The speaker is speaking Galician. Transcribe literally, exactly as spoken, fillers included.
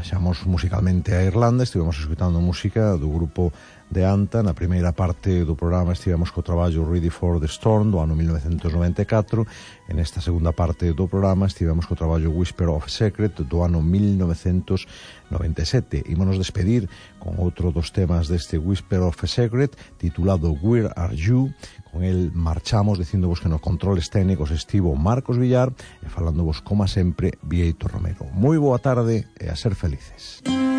Baixamos musicalmente a Irlanda, estivemos escutando música do grupo de Anta. Na primeira parte do programa estivemos co traballo Ready for the Storm do ano mil novecentos noventa e catro. En esta segunda parte do programa estivemos co traballo Whisper of Secret do ano mil novecentos noventa e sete. Ímonos despedir con outro dos temas deste Whisper of Secret titulado Where Are You? Con el marchamos dicíndovos que nos controles técnicos estivo Marcos Villar e falándovos, como sempre, Bieito Romero. Moi boa tarde e a ser felices.